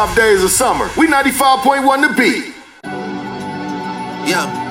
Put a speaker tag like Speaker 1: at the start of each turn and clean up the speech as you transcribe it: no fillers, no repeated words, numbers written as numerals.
Speaker 1: 5 days of summer. We 95.1 The Beat.
Speaker 2: Yeah.